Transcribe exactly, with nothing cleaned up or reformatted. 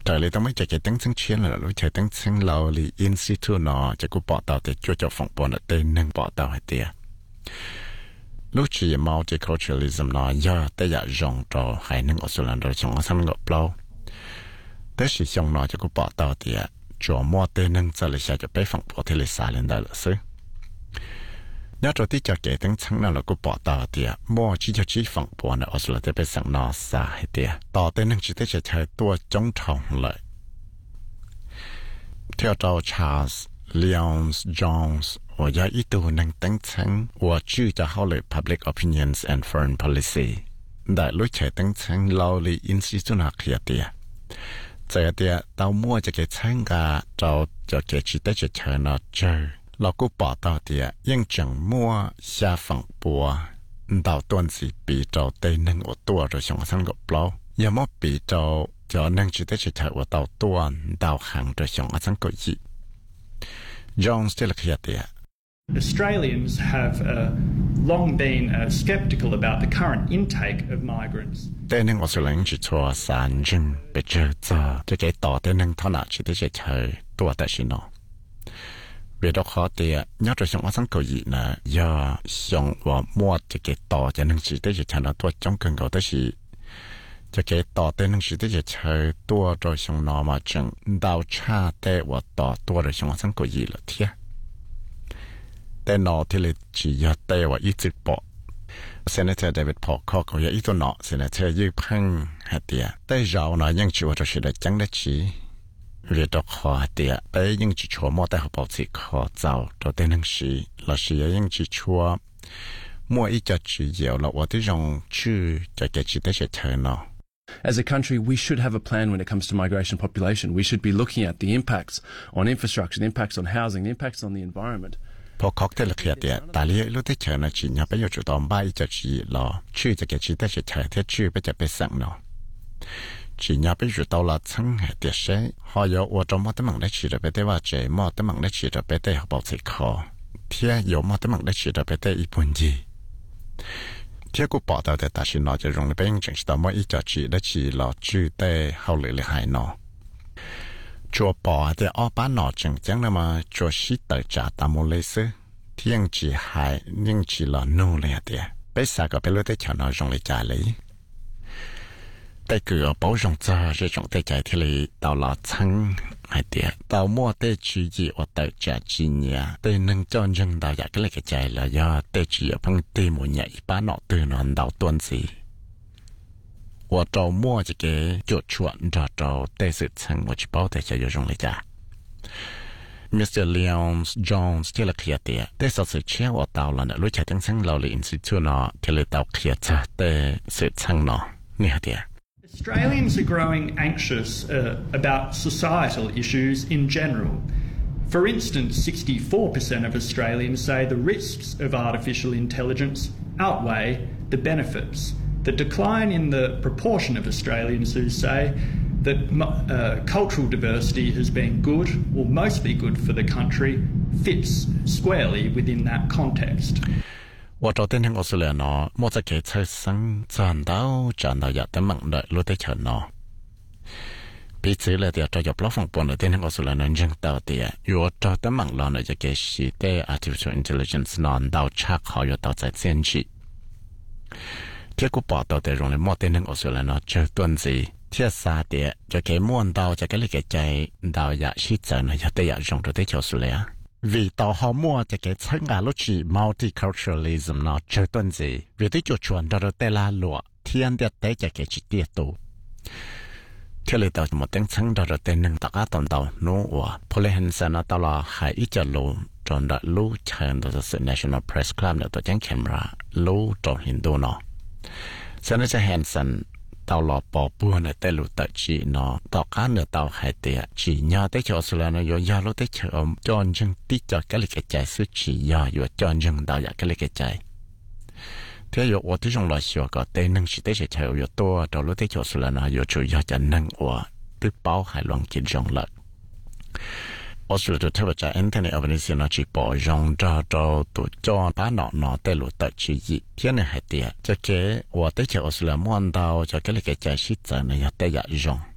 trời lấy tao mới chạy cái tính sinh chiến là lúc chạy tính sinh lâu li institute nó chạy cũng bỏ tao để cho cho phòng bỏ nó tên nâng bỏ tao hay tiệt lúc chỉ multiculturalism nó do tới giờ rong trò hay nâng ở số lần rồi trong sáng ngọc lâu tới sử dụng nó chạy cũng bỏ tao tiệt cho mua tên nâng cho lấy cho bé phòng bỏ thì lấy xài lên đây là xứ nhớ rồi tí cho kể tính sáng nào là cũng bỏ tao tiệt mua chỉ cho chỉ phòng bỏ nó ở số lần tới bé sáng nó xài hay tiệt tao tên nâng chỉ tới cho chơi tua chống thòng lại theo tao Charles Lyons Jones 我要一度能登称我注着好了 public opinions and foreign policy 但路车登称老里 institute 那些的这的到末这个参加就就给只得就车那这老古报道的应整末下放播到段子比照对能我多着上三个包要么比照就能只得就车我到段到行着上三个亿 Jones 这个些的 Australians have uh, long been uh, sceptical about the current intake of migrants. Tên nên Australian chỉ cho sản sinh bị chờ chờ cho cái tỏ tên nên thọ nào chỉ để chơi tua tại xin nó. Vì đó khó thì nhớ rồi xong ở sáng cầu gì nè do xong và mua cho cái tỏ cho nên chỉ để chơi nó tua trong cần cầu tới gì cho cái tỏ tên nên chỉ để chơi tua rồi xong nó mà chẳng đào cha để và tỏ tua rồi xong ở sáng cầu gì là thiệt.แต่นอที่เลยจียาเตว่าอีจิปอเซนเตอร์เดวิดพอคอกอยาอีตัวเนาะเซนเตอร์ยืพังฮัตเตียแต่เราเนาะยังจีว่าจะเสด็จจังได้จีเรียดคอฮัตเตียแต่ยังจีชัวมอแต่เขาบอกสิคอเจ้าตัวเต้นหนังสีเราเสียยังจีชัวมัวอีจะจีเหี่ยวเราว่าที่รองชื่อจะเกิดจีได้เฉยเธอเนาะ As a country, we should have a plan when it comes to migration population. We should be looking at the impacts on infrastructure, the impacts on housing, the impacts on the environment. พอคอกเตลเขียดเนี่ยตาเลี้ยรู้ได้เฉยนะจีเนี่ยไปอยู่จุดตอมบ้าจะจีรอชื่อจะเกิดจีได้เฉยเท่ชื่อไปจะไปสั่งเนาะจีเนี่ยไปอยู่ตอละชั้งเหตุเช่หอยว่าจอมอตมังได้จีจะไปได้ว่าเจมอตมังได้จีจะไปได้เขาบอกสิคอเที่ยอยู่มอตมังได้จีจะไปได้อีปุ่นจีเที่ยกูบอกแต่แต่ตาชินอจะลงในเป็นจังสิตอมออีจะจีได้จีรอชื่อได้เขาเลยเลยหายเนาะชัวปอแต่อ้อป้าหนอจังจังนะมาชัวชิตจ่าตามโมเลสที่ยังจีหายยังจีหลอนู่เลยเดียไปสักก็ไปรู้ได้ชาวนอจงเลยจ่าเลยแต่เกือบป้องจ่าจะจงได้ใจที่เลยตาวหลอชั้งไอเดียตาวมัวได้จีจีว่าแต่จ่าจีเนี่ยแต่นึงจอนยังดาวอยากเลยกระจายแล้วย่อแต่จีพังตีหมุนใหญ่ป้าหนอตื่นนอนดาวต้นสี我周末这个就穿着着带是层，我去包在下就用了家。Mister Lyons Jones 这个企业的，但是是前我到了呢，如果等层老的 institute 呢，这里到企业家的是层呢，你好的。 Australians are growing anxious uh, about societal issues in general. For instance, sixty-four percent of Australians say the risks of artificial intelligence outweigh the benefits. The decline in the proportion of Australians who say that uh, cultural diversity has been good or mostly good for the country fits squarely within that context. 我昨天听我说了呢，我在给车生赚到赚到有的忙的路得钱呢。彼此了的就有不放本的，天天我说了能挣到的，有找的忙了呢就给是的 artificial intelligence 呢到差好有到在坚持。ที่กูบอกต่อแต่โรงเรียนมอเตนึงออสเตรเลียเนาะเจอต้นสีเที่ยซาเดียจะเกี่ยม้วนดาวจะเกี่ยเลยเกี่ยใจดาวอยากชี้เจอเนาะอยากได้อยากจงตัวได้เจ้าสุเลยอ่ะvì tàu họ muaจะเกี่ยชั้นงานลูกชี multiculturalism เนาะเจอต้นสีvìที่จุดชวนดาวเตล่าหลวเทียนเดียดได้จะเกี่ยจิตเดียตูเที่ยวเลยดาวหมดตั้งชั้นดาวเตนึงตากาตอนดาวนู้ว่าพอเลยเห็นสันตลอดหายอีจะรู้จนดาวรู้เชิญตัวสื่อ National Press Club เนี่ยตัวแจ้งแคมรารู้จนหินดูเนาะฉันจะเห็นสันตาวหล่อปอบัวในแต่ลุตจีเนาะต่อการเนื้อตาวหายเตียจีญาได้เจอสุรานะยอยาลุได้เจอจอนจึงติดจอกันเลยกระจายสุจีญาอยู่จอนจึงดาวอยากกันเลยกระจายเที่ยวว่าที่จงรอชัวก็เต้นึงสิได้เฉยอยู่ตัวตาวลุได้เจอสุรานะอยู่ช่วยยาจะนั่งว่าติดเป้าหายลองกินจงเลยออสเตรเลียที่ว่าจะเอ็นเทอร์เน็ตอเวนิสินาจีปอจงจ้าจ้าตัวจอนป้าหนอหนอแต่ลุตจีจีเที่ยนหายเตียจะเก๋ว่าได้เจอออสเตรเลียม้วนดาวจะกันเลยกระจายสิจันเนี่ยแต่อยากจง